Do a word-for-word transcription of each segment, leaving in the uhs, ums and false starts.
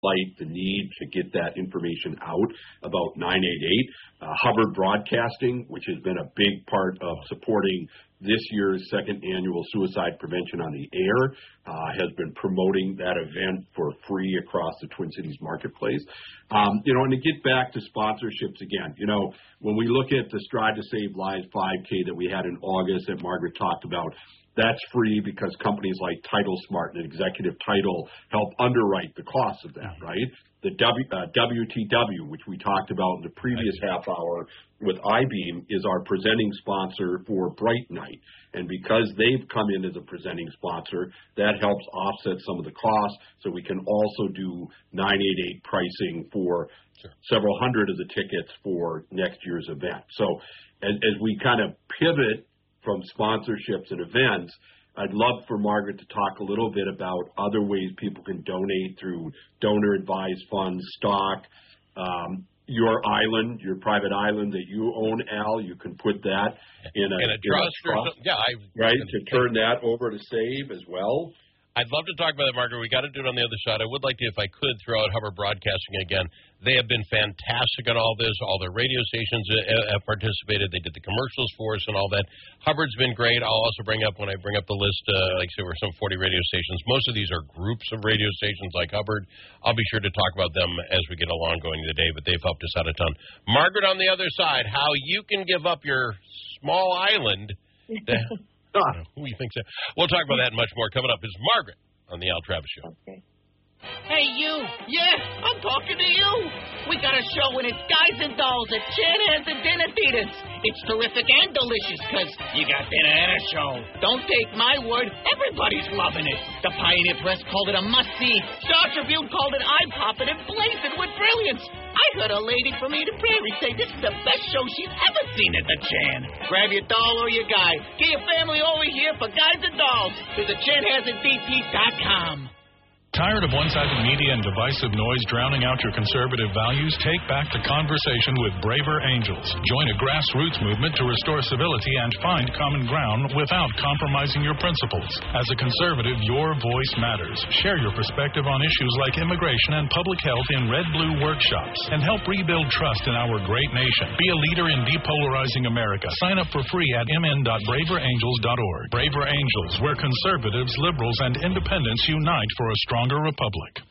highlight the need to get that information out about nine eight eight. Uh, Hubbard Broadcasting, which has been a big part of supporting this year's second annual Suicide Prevention on the Air, uh, has been promoting that event for free across the Twin Cities marketplace. Um, you know, and to get back to sponsorships again, you know, when we look at the Strive to Save Lives five K that we had in August that Margaret talked about, that's free because companies like Title Smart and Executive Title help underwrite the cost of that, right? The w, uh, W T W, which we talked about in the previous half hour with I-Beam, is our presenting sponsor for Bright Night. And because they've come in as a presenting sponsor, that helps offset some of the costs, so we can also do nine eight eight pricing for sure. several hundred of the tickets for next year's event. So as, as we kind of pivot from sponsorships and events, I'd love for Margaret to talk a little bit about other ways people can donate through donor-advised funds, stock, um, your island, your private island that you own, Al, you can put that in a, in a trust, in a trust or yeah, I, right, to turn that over to save as well. I'd love to talk about that, Margaret. We got to do it on the other side. I would like to, if I could, throw out Hubbard Broadcasting again. They have been fantastic on all this. All their radio stations have participated. They did the commercials for us and all that. Hubbard's been great. I'll also bring up, when I bring up the list, uh, like I said, we're some forty radio stations. Most of these are groups of radio stations like Hubbard. I'll be sure to talk about them as we get along going today, but they've helped us out a ton. Margaret, on the other side, how you can give up your small island to Uh, who you think so? We'll talk about that and much more. Coming up is Margaret on the Al Travis Show. Okay. Hey, you. Yeah, I'm talking to you. We got a show and it's Guys and Dolls at Chanhassen and Dinner Theaters. It's terrific and delicious because you got dinner and a show. Don't take my word. Everybody's loving it. The Pioneer Press called it a must-see. Star Tribune called it eye-popping and blazing with brilliance. I heard a lady from Eden Prairie say this is the best show she's ever seen at the Chan. Grab your doll or your guy. Get your family over here for Guys and Dolls. Visit Chanhassen D T dot com. Tired of one-sided media and divisive noise drowning out your conservative values? Take back the conversation with Braver Angels. Join a grassroots movement to restore civility and find common ground without compromising your principles. As a conservative, your voice matters. Share your perspective on issues like immigration and public health in red-blue workshops and help rebuild trust in our great nation. Be a leader in depolarizing America. Sign up for free at m n dot braver angels dot org. Braver Angels, where conservatives, liberals, and independents unite for a strong republic.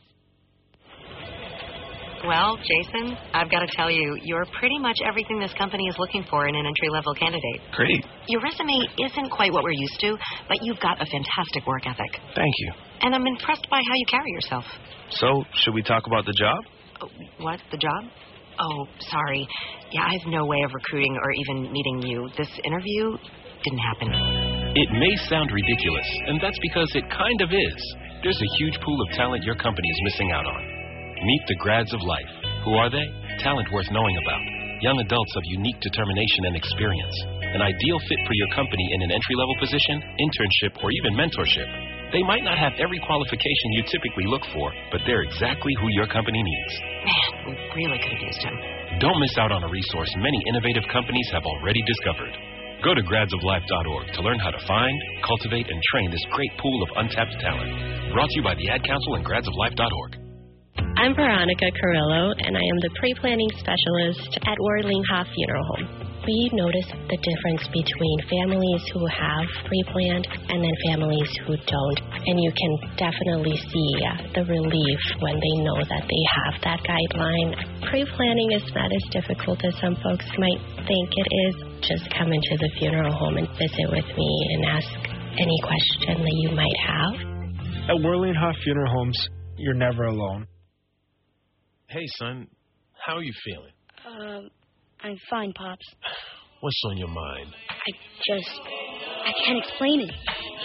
Well, Jason, I've got to tell you, you're pretty much everything this company is looking for in an entry-level candidate. Great. Your resume isn't quite what we're used to, but you've got a fantastic work ethic. Thank you. And I'm impressed by how you carry yourself. So, should we talk about the job? Oh, what? The job? Oh, sorry. Yeah, I have no way of recruiting or even meeting you. This interview didn't happen. It may sound ridiculous, and that's because it kind of is. There's a huge pool of talent your company is missing out on. Meet the grads of life. Who are they? Talent worth knowing about. Young adults of unique determination and experience. An ideal fit for your company in an entry-level position, internship, or even mentorship. They might not have every qualification you typically look for, but they're exactly who your company needs. Man, we really could have used him. Don't miss out on a resource many innovative companies have already discovered. Go to grads of life dot org to learn how to find, cultivate, and train this great pool of untapped talent. Brought to you by the Ad Council and grads of life dot org. I'm Veronica Carrillo, and I am the pre-planning specialist at Orlinghoff Funeral Home. We notice the difference between families who have pre-planned and then families who don't. And you can definitely see uh, the relief when they know that they have that guideline. Pre-planning is not as difficult as some folks might think it is. Just come into the funeral home and visit with me and ask any question that you might have. At Orlinghoff Funeral Homes, you're never alone. Hey, son, how are you feeling? Um, I'm fine, Pops. What's on your mind? I just... I can't explain it.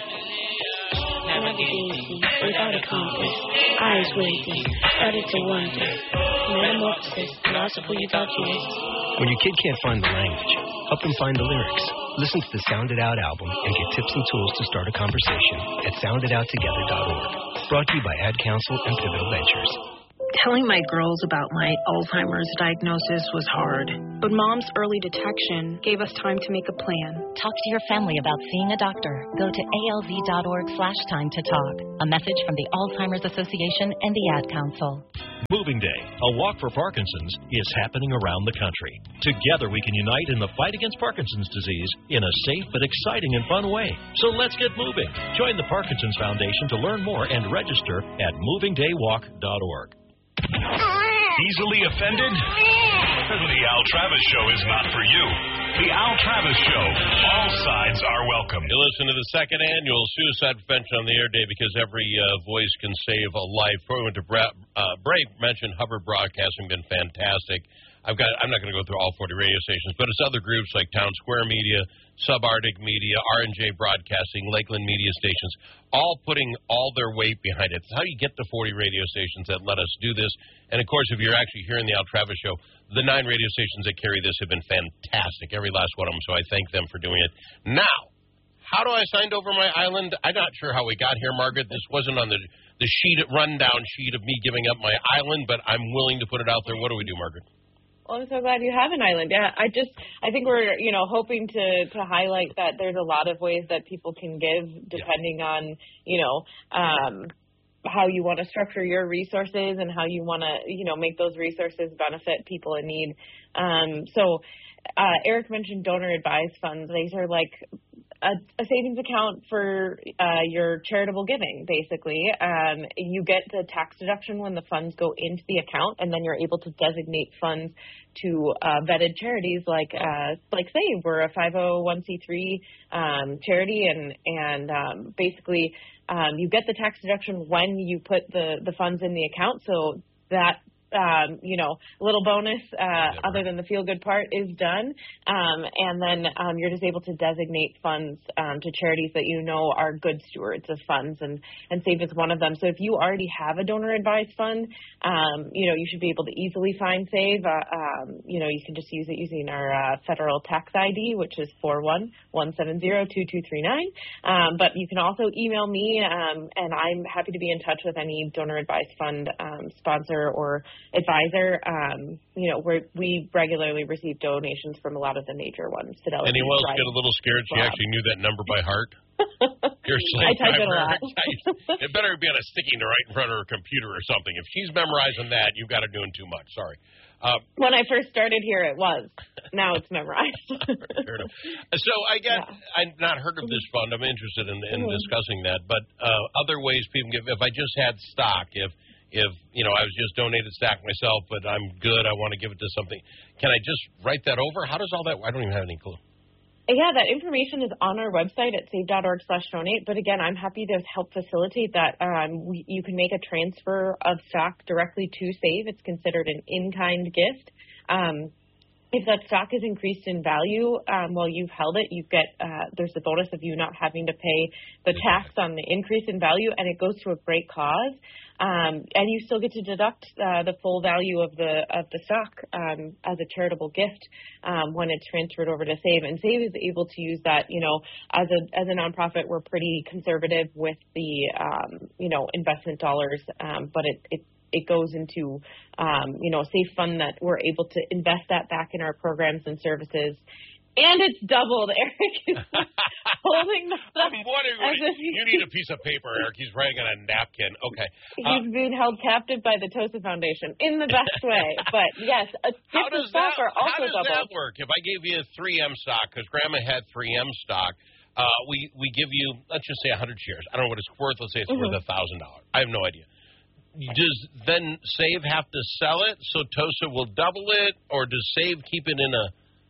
Never gazing, without a compass, eyes waiting, started to wonder. Metamorphosis, loss of who you thought you was. When your kid can't find the language, help them find the lyrics. Listen to the Sound It Out album and get tips and tools to start a conversation at sound it out together dot org. Brought to you by Ad Council and Pivotal Ventures. Telling my girls about my Alzheimer's diagnosis was hard. But Mom's early detection gave us time to make a plan. Talk to your family about seeing a doctor. Go to A L Z dot org slash time to talk. A message from the Alzheimer's Association and the Ad Council. Moving Day, a walk for Parkinson's, is happening around the country. Together we can unite in the fight against Parkinson's disease in a safe but exciting and fun way. So let's get moving. Join the Parkinson's Foundation to learn more and register at moving day walk dot org. Easily offended? The Al Travis Show is not for you. The Al Travis Show. All sides are welcome. You listen to the second annual Suicide Prevention on the Air Day because every uh, voice can save a life. Before we went to Bra- uh, break, mentioned Hubbard Broadcasting, been fantastic. I've got. I'm not going to go through all forty radio stations, but it's other groups like Town Square Media, Subarctic Media, R and J Broadcasting, Lakeland Media Stations, all putting all their weight behind it. It's how you get to forty radio stations that let us do this. And, of course, if you're actually hearing the Al Travis Show, the nine radio stations that carry this have been fantastic, every last one of them, so I thank them for doing it. Now, how do I sign over my island? I'm not sure how we got here, Margaret. This wasn't on the the sheet, rundown sheet of me giving up my island, but I'm willing to put it out there. What do we do, Margaret? Well, I'm so glad you have an island. Yeah, I just, I think we're, you know, hoping to, to highlight that there's a lot of ways that people can give depending yeah. on, you know, um, how you want to structure your resources and how you want to, you know, make those resources benefit people in need. Um, so uh, Eric mentioned donor advised funds. These are like a, a savings account for uh, your charitable giving, basically. Um, you get the tax deduction when the funds go into the account, and then you're able to designate funds to uh, vetted charities like uh, like SAVE. We're a five oh one c three um, charity, and and um, basically um, you get the tax deduction when you put the, the funds in the account. So that Um, you know, a little bonus, uh, yeah, other than the feel-good part, is done. Um, and then um, you're just able to designate funds um, to charities that you know are good stewards of funds, and, and SAVE is one of them. So if you already have a donor-advised fund, um, you know, you should be able to easily find SAVE. Uh, um, you know, you can just use it using our uh, federal tax I D, which is four one one seven zero two two three nine. Um, but you can also email me, um, and I'm happy to be in touch with any donor-advised fund um, sponsor or advisor. Um, you know, we're, we regularly receive donations from a lot of the major ones. Fidelity, anyone else get a little scared? She Bob. actually knew that number by heart. You're I type it a lot. It better be on a sticky note right in front of her computer or something. If she's memorizing that, you've got her doing too much. Sorry. Uh, when I first started here, it was. Now it's memorized. Fair enough. So I got, yeah. I've not heard of this fund. I'm interested in, in mm-hmm. discussing that. But uh, other ways people give, if I just had stock, if If, you know, I was just donated stock myself, but I'm good, I want to give it to something, can I just write that over? How does all that, I don't even have any clue. Yeah, that information is on our website at save dot org slash donate. But again, I'm happy to help facilitate that. Um, we, you can make a transfer of stock directly to SAVE. It's considered an in-kind gift. Um, If that stock is increased in value um, while you've held it, you get uh, there's the bonus of you not having to pay the tax on the increase in value, and it goes to a great cause. Um, and you still get to deduct uh, the full value of the of the stock um, as a charitable gift um, when it's transferred over to SAVE. And SAVE is able to use that. You know, as a as a nonprofit, we're pretty conservative with the um, you know investment dollars, um, but it it. It goes into, um, you know, a safe fund that we're able to invest that back in our programs and services. And it's doubled. Eric is holding the stuff. I'm wondering, if you need a piece of paper, Eric. He's writing on a napkin. Okay. He's uh, being held captive by the TOSA Foundation in the best way. But, yes, a how does stock that, are also how does doubled. that work? If I gave you a three M stock, because Grandma had three M stock, uh, we, we give you, let's just say one hundred shares. I don't know what it's worth. Let's say it's mm-hmm. worth one thousand dollars. I have no idea. Does then SAVE have to sell it so TOSA will double it, or does SAVE keep it in a,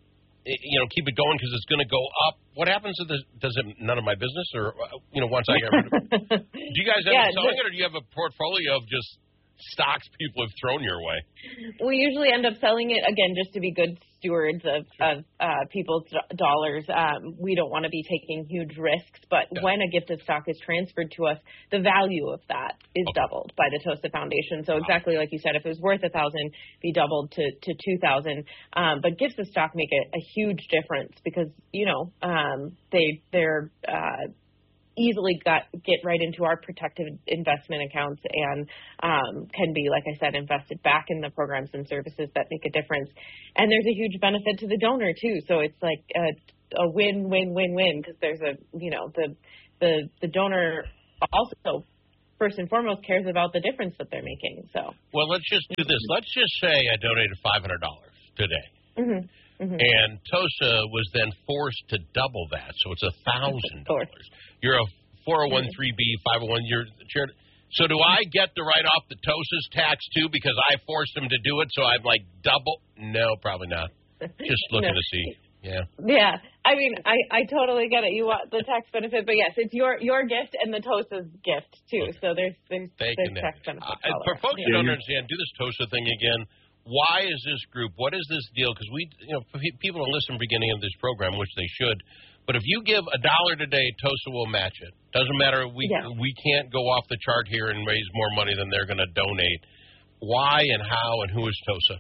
you know, keep it going because it's going to go up? What happens to the, does it, none of my business, or, you know, once I get rid of it? Do you guys end yeah, up selling it, or do you have a portfolio of just stocks people have thrown your way? We usually end up selling it, again, just to be good stewards of, of uh, people's dollars. Um, we don't want to be taking huge risks, but yeah. when a gift of stock is transferred to us, the value of that is okay. doubled by the TOSA Foundation. So wow. exactly like you said, if it was worth one thousand dollars, be doubled to, to two thousand dollars. Um, but gifts of stock make a, a huge difference because, you know, um, they, they're uh, easily got, get right into our protected investment accounts and um, can be, like I said, invested back in the programs and services that make a difference. And there's a huge benefit to the donor, too. So it's like a, a win, win, win, win, because there's a, you know, the, the, the donor also, first and foremost, cares about the difference that they're making. So, well, let's just do this. Let's just say I donated five hundred dollars today. Mm-hmm. Mm-hmm. And TOSA was then forced to double that, so it's a thousand dollars. You're a four oh one three B, five oh one. You're charity. So do I get to write off the TOSA's tax too because I forced them to do it? So I'm like double? No, probably not. Just looking No. to see. Yeah. Yeah, I mean, I, I totally get it. You want the tax benefit, but yes, it's your your gift and the TOSA's gift too. Okay. So there's there's, They there's can tax benefits. Uh, all for around. folks Yeah. who don't understand, do this TOSA thing again. Why is this group? What is this deal? Because we, you know, pe- people don't listen to the beginning of this program, which they should. But if you give a dollar today, TOSA will match it. Doesn't matter. We Yeah. we can't go off the chart here and raise more money than they're going to donate. Why and how and who is TOSA?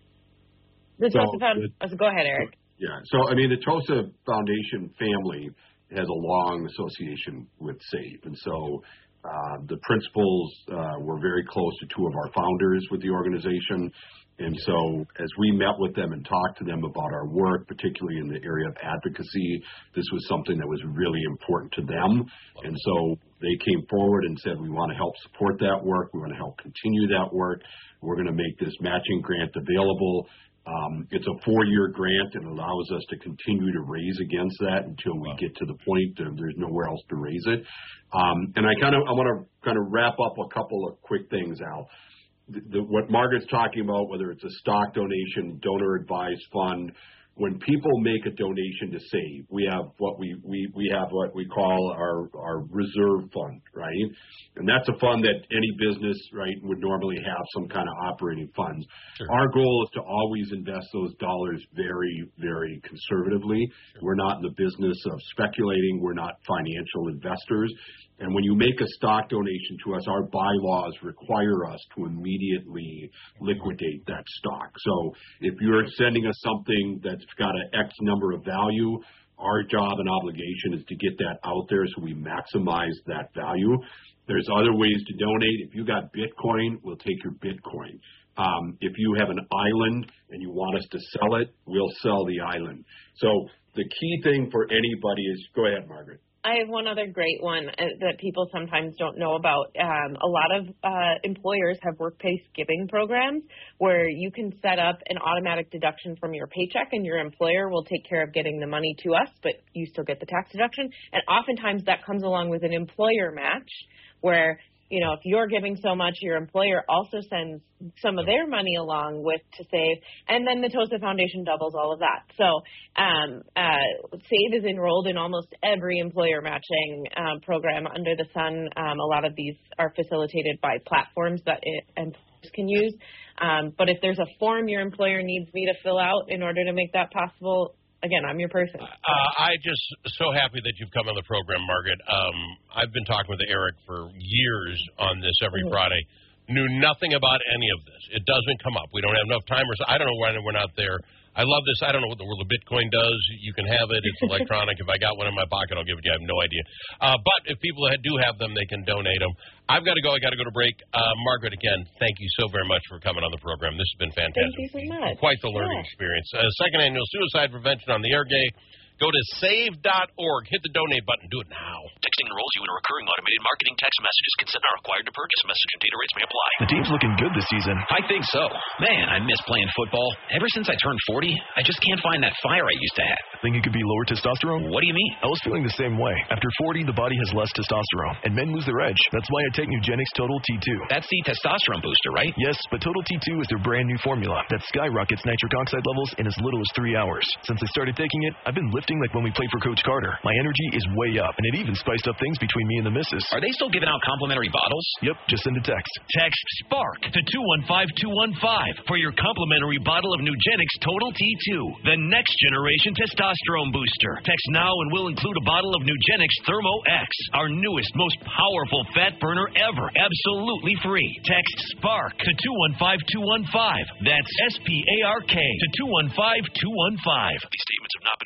The So, TOSA Foundation. Oh, so go ahead, Eric. Yeah. So, I mean, the TOSA Foundation family has a long association with SAVE. And so uh, the principals uh, were very close to two of our founders with the organization. And so as we met with them and talked to them about our work, particularly in the area of advocacy, this was something that was really important to them. And so they came forward and said, we want to help support that work. We want to help continue that work. We're going to make this matching grant available. Um, it's a four-year grant and allows us to continue to raise against that until we wow. get to the point that there's nowhere else to raise it. Um, and I kind of I want to kind of wrap up a couple of quick things, Al. The, the, what Margaret's talking about, whether it's a stock donation, donor advised fund, when people make a donation to SAVE, we have what we, we, we have what we call our, our reserve fund, right? And that's a fund that any business, right, would normally have some kind of operating funds. Sure. Our goal is to always invest those dollars very, very conservatively. Sure. We're not in the business of speculating. We're not financial investors. And when you make a stock donation to us, our bylaws require us to immediately liquidate that stock. So if you're sending us something that's got an X number of value, our job and obligation is to get that out there so we maximize that value. There's other ways to donate. If you got Bitcoin, we'll take your Bitcoin. Um, if you have an island and you want us to sell it, we'll sell the island. So the key thing for anybody is, go ahead, Margaret. I have one other great one uh, that people sometimes don't know about. Um, a lot of uh, employers have workplace giving programs where you can set up an automatic deduction from your paycheck and your employer will take care of getting the money to us, but you still get the tax deduction. And oftentimes that comes along with an employer match where, you know, if you're giving so much, your employer also sends some of their money along with to SAVE, and then the TOSA Foundation doubles all of that. So um, uh, SAVE is enrolled in almost every employer matching um, program under the sun. Um, a lot of these are facilitated by platforms that it, employers can use. Um, but if there's a form your employer needs me to fill out in order to make that possible, again, I'm your person. Uh, I just so happy that you've come on the program, Margaret. Um, I've been talking with Eric for years on this every mm-hmm. Friday. Knew nothing about any of this. It doesn't come up. We don't have enough time. I don't know why we're not there. I love this. I don't know what the world of Bitcoin does. You can have it. It's electronic. If I got one in my pocket, I'll give it to you. I have no idea. Uh, but if people do have them, they can donate them. I've got to go. I got to go to break. Uh, Margaret, again, thank you so very much for coming on the program. This has been fantastic. Thank you so much. Quite the learning yeah. experience. Uh, second annual suicide prevention on the air day. Go to save dot org. Hit the donate button. Do it now. Texting enrolls you in a recurring automated marketing text messages. Consent not required to purchase. Message and data rates may apply. The team's looking good this season. I think so. Man, I miss playing football. Ever since I turned forty, I just can't find that fire I used to have. Think it could be lower testosterone? What do you mean? I was feeling the same way. After forty, the body has less testosterone, and men lose their edge. That's why I take Nugenix Total T two. That's the testosterone booster, right? Yes, but Total T two is their brand new formula that skyrockets nitric oxide levels in as little as three hours. Since I started taking it, I've been lifting like when we played for Coach Carter. My energy is way up, and it even spiced up things between me and the missus. Are they still giving out complimentary bottles? Yep, just send a text. Text SPARK to two one five two one five for your complimentary bottle of Nugenix Total T two, the next generation testosterone booster. Text now and we'll include a bottle of Nugenix Thermo X, our newest, most powerful fat burner ever, absolutely free. Text SPARK to two one five two one five. That's S P A R K to two one five two one five. These statements have not been evaluated by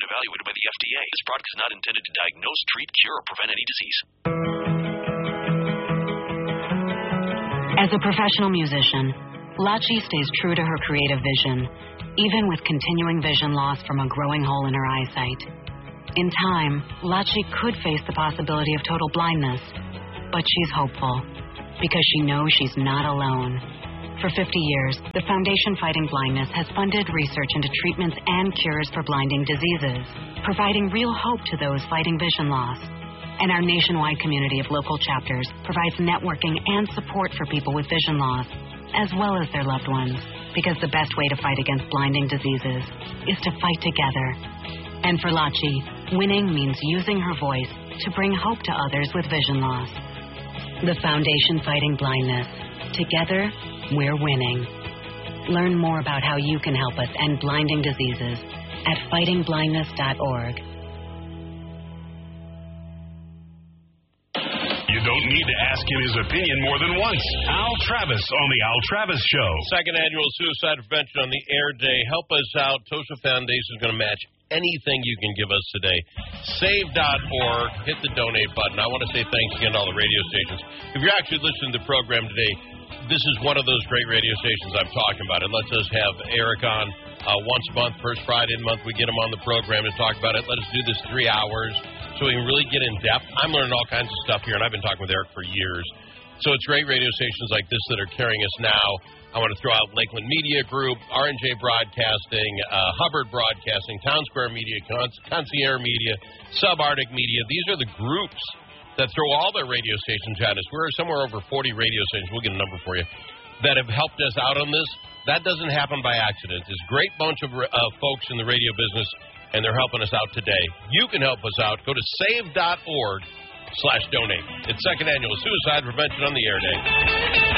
by the F D A. This product is not intended to diagnose, treat, cure, or prevent any disease. As a professional musician, Lachi stays true to her creative vision, even with continuing vision loss from a growing hole in her eyesight. In time, Lachi could face the possibility of total blindness, but she's hopeful because she knows she's not alone. For fifty years, the Foundation Fighting Blindness has funded research into treatments and cures for blinding diseases, providing real hope to those fighting vision loss. And our nationwide community of local chapters provides networking and support for people with vision loss, as well as their loved ones, because the best way to fight against blinding diseases is to fight together. And for Lachi, winning means using her voice to bring hope to others with vision loss. The Foundation Fighting Blindness. Together, we're winning. Learn more about how you can help us end blinding diseases at fighting blindness dot org. You don't need to ask him his opinion more than once. Al Travis on the Al Travis Show. Second annual suicide prevention on the air day. Help us out. Tosha Foundation is going to match anything you can give us today. Save dot org. Hit the donate button. I want to say thanks again to all the radio stations. If you're actually listening to the program today, this is one of those great radio stations I'm talking about. It lets us have Eric on uh, once a month, first Friday of the month. We get him on the program to talk about it. Let us do this three hours so we can really get in depth. I'm learning all kinds of stuff here, and I've been talking with Eric for years. So it's great radio stations like this that are carrying us now. I want to throw out Lakeland Media Group, R and J Broadcasting, uh, Hubbard Broadcasting, Town Square Media, Con- Concierge Media, Subarctic Media. These are the groups that throw all their radio stations at us. We're somewhere over forty radio stations. We'll get a number for you that have helped us out on this. That doesn't happen by accident. There's a great bunch of uh, folks in the radio business, and they're helping us out today. You can help us out. Go to save dot org slash donate. It's second annual suicide prevention on the air day.